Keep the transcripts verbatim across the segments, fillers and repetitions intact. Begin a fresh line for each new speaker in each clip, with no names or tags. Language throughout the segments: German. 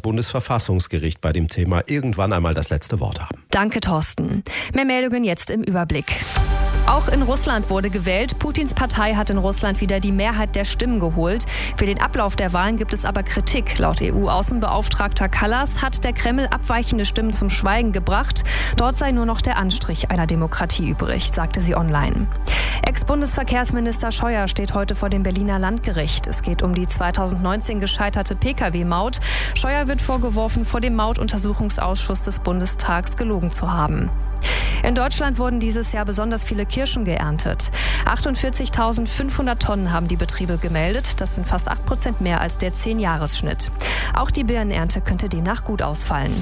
Bundesverfassungsgericht bei dem Thema irgendwann einmal das letzte Wort haben.
Danke, Thorsten. Mehr Meldungen jetzt im Überblick. Auch in Russland wurde gewählt. Putins Partei hat in Russland wieder die Mehrheit der Stimmen geholt. Für den Ablauf der Wahlen gibt es aber Kritik. Laut E U-Außenbeauftragter Kallas hat der Kreml abweichende Stimmen zum Schweigen gebracht. Dort sei nur noch der Anstrich einer Demokratie übrig, sagte sie online. Ex-Bundesverkehrsminister Scheuer steht heute vor dem Berliner Landgericht. Es geht um die zweitausendneunzehn gescheiterte Pkw-Maut. Scheuer wird vorgeworfen, vor dem Mautuntersuchungsausschuss des Bundestags gelogen zu haben. In Deutschland wurden dieses Jahr besonders viele Kirschen geerntet. achtundvierzigtausendfünfhundert Tonnen haben die Betriebe gemeldet. Das sind fast acht Prozent mehr als der zehn-Jahres-Schnitt. Auch die Birnenernte könnte demnach gut ausfallen.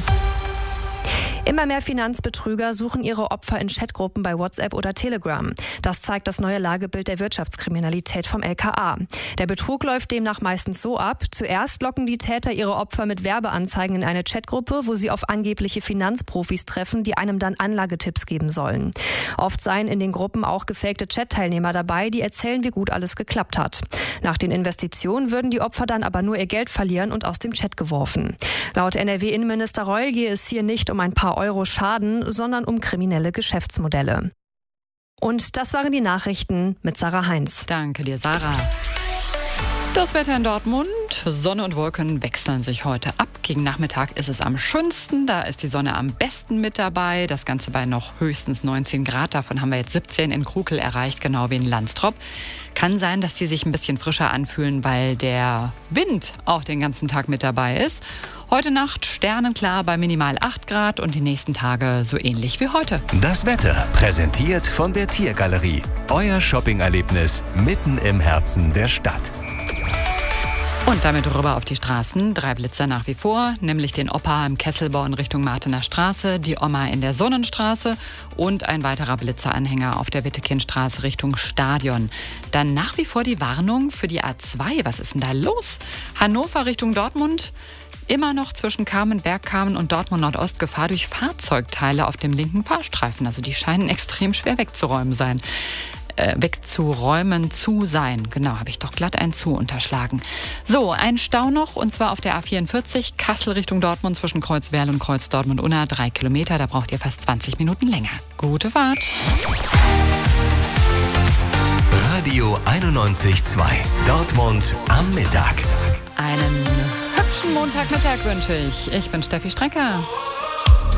Immer mehr Finanzbetrüger suchen ihre Opfer in Chatgruppen bei WhatsApp oder Telegram. Das zeigt das neue Lagebild der Wirtschaftskriminalität vom L K A. Der Betrug läuft demnach meistens so ab. Zuerst locken die Täter ihre Opfer mit Werbeanzeigen in eine Chatgruppe, wo sie auf angebliche Finanzprofis treffen, die einem dann Anlagetipps geben sollen. Oft seien in den Gruppen auch gefakte Chat-Teilnehmer dabei, die erzählen, wie gut alles geklappt hat. Nach den Investitionen würden die Opfer dann aber nur ihr Geld verlieren und aus dem Chat geworfen. Laut N R W-Innenminister Reul gehe es hier nicht um ein paar Euro Schaden, sondern um kriminelle Geschäftsmodelle. Und das waren die Nachrichten mit Sarah Heinz.
Danke dir, Sarah. Das Wetter in Dortmund. Sonne und Wolken wechseln sich heute ab. Gegen Nachmittag ist es am schönsten. Da ist die Sonne am besten mit dabei. Das Ganze bei noch höchstens neunzehn Grad. Davon haben wir jetzt siebzehn in Krukel erreicht, genau wie in Landstrop. Kann sein, dass die sich ein bisschen frischer anfühlen, weil der Wind auch den ganzen Tag mit dabei ist. Heute Nacht sternenklar bei minimal acht Grad und die nächsten Tage so ähnlich wie heute.
Das Wetter präsentiert von der Tiergalerie. Euer Shopping-Erlebnis mitten im Herzen der Stadt.
Und damit rüber auf die Straßen. Drei Blitzer nach wie vor, nämlich den Opa im Kesselbau in Richtung Martener Straße, die Oma in der Sonnenstraße und ein weiterer Blitzeranhänger auf der Wittekindstraße Richtung Stadion. Dann nach wie vor die Warnung für die A zwei. Was ist denn da los? Hannover Richtung Dortmund. Immer noch zwischen Kamen, Bergkamen und Dortmund Nordost Gefahr durch Fahrzeugteile auf dem linken Fahrstreifen. Also die scheinen extrem schwer wegzuräumen sein. Äh, wegzuräumen zu sein. Genau, habe ich doch glatt ein Zu unterschlagen. So, ein Stau noch und zwar auf der A vierundvierzig Kassel Richtung Dortmund zwischen Kreuzwerl und Kreuz Dortmund-Unna. Drei Kilometer, da braucht ihr fast zwanzig Minuten länger. Gute Fahrt.
Radio einundneunzig Komma zwei. Dortmund am Mittag.
Einen hübschen Montagmittag wünsche ich. Ich bin Steffi Strecker.